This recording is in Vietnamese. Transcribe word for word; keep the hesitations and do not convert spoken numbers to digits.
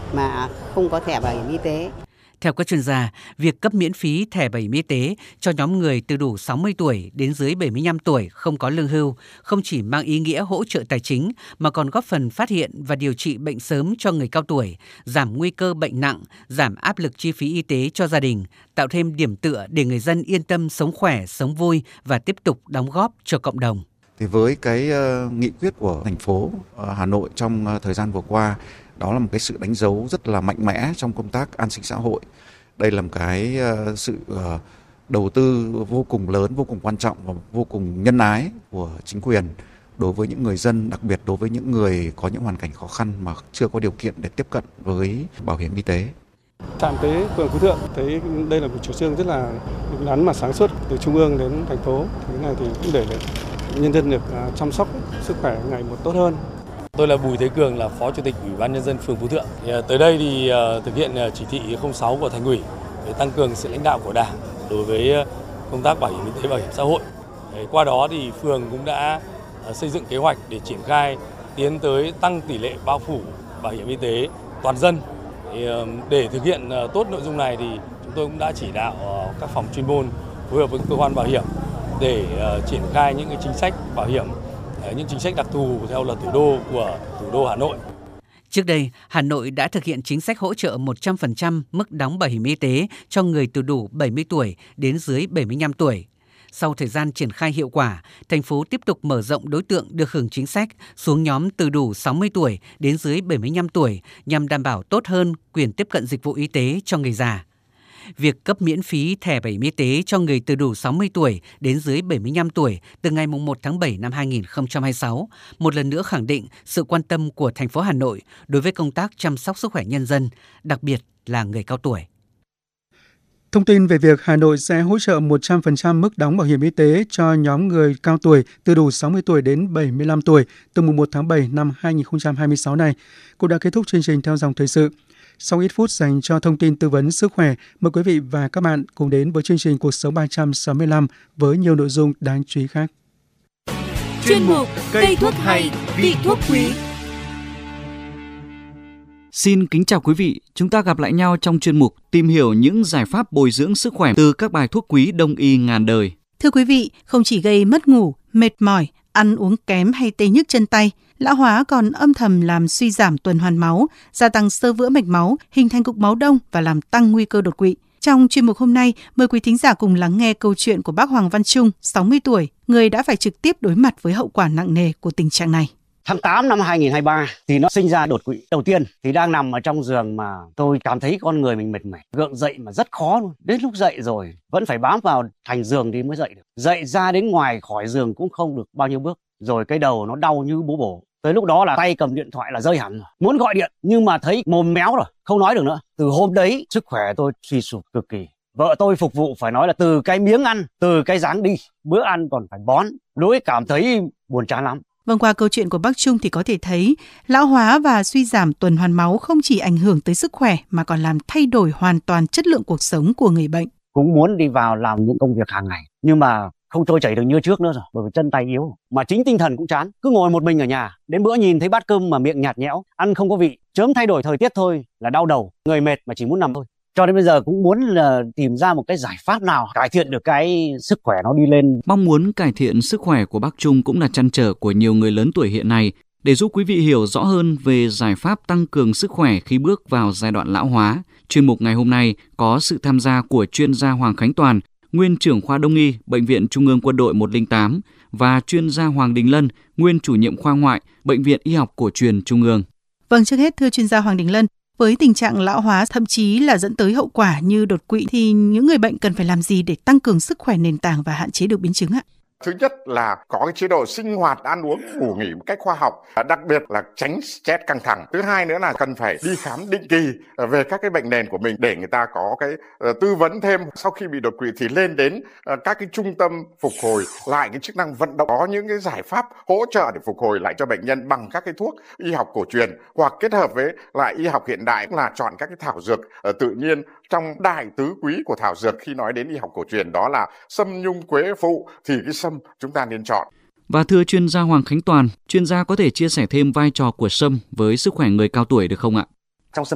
mà không có thẻ bảo hiểm y tế. Theo các chuyên gia, việc cấp miễn phí thẻ bảo hiểm y tế cho nhóm người từ đủ sáu mươi tuổi đến dưới bảy mươi lăm tuổi không có lương hưu không chỉ mang ý nghĩa hỗ trợ tài chính mà còn góp phần phát hiện và điều trị bệnh sớm cho người cao tuổi, giảm nguy cơ bệnh nặng, giảm áp lực chi phí y tế cho gia đình, tạo thêm điểm tựa để người dân yên tâm sống khỏe, sống vui và tiếp tục đóng góp cho cộng đồng. Thì với cái uh, nghị quyết của thành phố uh, Hà Nội trong uh, thời gian vừa qua, đó là một cái sự đánh dấu rất là mạnh mẽ trong công tác an sinh xã hội. Đây là một cái uh, sự uh, đầu tư vô cùng lớn, vô cùng quan trọng và vô cùng nhân ái của chính quyền đối với những người dân, đặc biệt đối với những người có những hoàn cảnh khó khăn mà chưa có điều kiện để tiếp cận với bảo hiểm y tế. Trạm y tế phường Phú Thượng thấy đây là một chủ trương rất là đúng đắn mà sáng suốt từ trung ương đến thành phố. Thế này thì cũng để nhân dân được chăm sóc sức khỏe ngày một tốt hơn. Tôi là Bùi Thế Cường, là Phó Chủ tịch Ủy ban Nhân dân phường Phú Thượng. Tới đây thì thực hiện chỉ thị không sáu của Thành ủy để tăng cường sự lãnh đạo của Đảng đối với công tác bảo hiểm y tế, bảo hiểm xã hội. Qua đó thì phường cũng đã xây dựng kế hoạch để triển khai tiến tới tăng tỷ lệ bao phủ bảo hiểm y tế toàn dân. Để thực hiện tốt nội dung này thì chúng tôi cũng đã chỉ đạo các phòng chuyên môn phối hợp với cơ quan bảo hiểm để triển khai những cái chính sách bảo hiểm, những chính sách đặc thù theo luật thủ đô của thủ đô Hà Nội. Trước đây, Hà Nội đã thực hiện chính sách hỗ trợ một trăm phần trăm mức đóng bảo hiểm y tế cho người từ đủ bảy mươi tuổi đến dưới bảy mươi lăm tuổi. Sau thời gian triển khai hiệu quả, thành phố tiếp tục mở rộng đối tượng được hưởng chính sách xuống nhóm từ đủ sáu mươi tuổi đến dưới bảy mươi lăm tuổi nhằm đảm bảo tốt hơn quyền tiếp cận dịch vụ y tế cho người già. Việc cấp miễn phí thẻ bảo hiểm y tế cho người từ đủ sáu mươi tuổi đến dưới bảy mươi lăm tuổi từ ngày mùng một tháng bảy năm hai nghìn không trăm hai mươi sáu một lần nữa khẳng định sự quan tâm của thành phố Hà Nội đối với công tác chăm sóc sức khỏe nhân dân, đặc biệt là người cao tuổi. Thông tin về việc Hà Nội sẽ hỗ trợ một trăm phần trăm mức đóng bảo hiểm y tế cho nhóm người cao tuổi từ đủ sáu mươi tuổi đến bảy mươi lăm tuổi từ mùng một tháng bảy năm hai nghìn không trăm hai mươi sáu này cũng đã kết thúc chương trình Theo dòng thời sự. Sau ít phút dành cho thông tin tư vấn sức khỏe, mời quý vị và các bạn cùng đến với chương trình Cuộc sống ba trăm sáu mươi lăm với nhiều nội dung đáng chú ý khác. Chuyên mục Cây thuốc hay, vị thuốc quý. Xin kính chào quý vị, chúng ta gặp lại nhau trong chuyên mục tìm hiểu những giải pháp bồi dưỡng sức khỏe từ các bài thuốc quý đông y ngàn đời. Thưa quý vị, không chỉ gây mất ngủ, mệt mỏi, ăn uống kém hay tê nhức chân tay, lão hóa còn âm thầm làm suy giảm tuần hoàn máu, gia tăng xơ vữa mạch máu, hình thành cục máu đông và làm tăng nguy cơ đột quỵ. Trong chuyên mục hôm nay, mời quý thính giả cùng lắng nghe câu chuyện của bác Hoàng Văn Trung, sáu mươi tuổi, người đã phải trực tiếp đối mặt với hậu quả nặng nề của tình trạng này. Tháng tám năm hai nghìn không trăm hai mươi ba thì nó sinh ra đột quỵ đầu tiên, thì đang nằm ở trong giường mà tôi cảm thấy con người mình mệt mỏi, gượng dậy mà rất khó luôn. Đến lúc dậy rồi vẫn phải bám vào thành giường thì mới dậy được. Dậy ra đến ngoài khỏi giường cũng không được bao nhiêu bước, rồi cái đầu nó đau như búa bổ. Tới lúc đó là tay cầm điện thoại là rơi hẳn rồi. Muốn gọi điện nhưng mà thấy mồm méo rồi, không nói được nữa. Từ hôm đấy sức khỏe tôi suy sụp cực kỳ. Vợ tôi phục vụ phải nói là từ cái miếng ăn, từ cái dáng đi, bữa ăn còn phải bón. Lúc ấy cảm thấy buồn chán lắm. Vâng, qua câu chuyện của bác Trung thì có thể thấy lão hóa và suy giảm tuần hoàn máu không chỉ ảnh hưởng tới sức khỏe mà còn làm thay đổi hoàn toàn chất lượng cuộc sống của người bệnh. Cũng muốn đi vào làm những công việc hàng ngày nhưng mà không trôi chảy được như trước nữa rồi, bởi vì chân tay yếu. Mà chính tinh thần cũng chán, cứ ngồi một mình ở nhà, đến bữa nhìn thấy bát cơm mà miệng nhạt nhẽo, ăn không có vị, chớm thay đổi thời tiết thôi là đau đầu, người mệt mà chỉ muốn nằm thôi. Cho đến bây giờ cũng muốn là tìm ra một cái giải pháp nào cải thiện được cái sức khỏe nó đi lên. Mong muốn cải thiện sức khỏe của bác Trung cũng là trăn trở của nhiều người lớn tuổi hiện nay. Để giúp quý vị hiểu rõ hơn về giải pháp tăng cường sức khỏe khi bước vào giai đoạn lão hóa, chuyên mục ngày hôm nay có sự tham gia của chuyên gia Hoàng Khánh Toàn, nguyên trưởng khoa Đông y, Bệnh viện Trung ương Quân đội một không tám và chuyên gia Hoàng Đình Lân, nguyên chủ nhiệm khoa ngoại, Bệnh viện Y học Cổ truyền Trung ương. Vâng, trước hết thưa chuyên gia Hoàng Đình Lân, với tình trạng lão hóa thậm chí là dẫn tới hậu quả như đột quỵ thì những người bệnh cần phải làm gì để tăng cường sức khỏe nền tảng và hạn chế được biến chứng ạ? Thứ nhất là có cái chế độ sinh hoạt, ăn uống, ngủ nghỉ một cách khoa học, đặc biệt là tránh stress căng thẳng. Thứ hai nữa là cần phải đi khám định kỳ về các cái bệnh nền của mình để người ta có cái tư vấn thêm. Sau khi bị đột quỵ thì lên đến các cái trung tâm phục hồi lại cái chức năng vận động, có những cái giải pháp hỗ trợ để phục hồi lại cho bệnh nhân bằng các cái thuốc y học cổ truyền hoặc kết hợp với lại y học hiện đại, là chọn các cái thảo dược tự nhiên. Trong đại tứ quý của thảo dược khi nói đến y học cổ truyền đó là sâm, nhung, quế, phụ thì cái sâm chúng ta nên chọn. Và thưa chuyên gia Hoàng Khánh Toàn, chuyên gia có thể chia sẻ thêm vai trò của sâm với sức khỏe người cao tuổi được không ạ?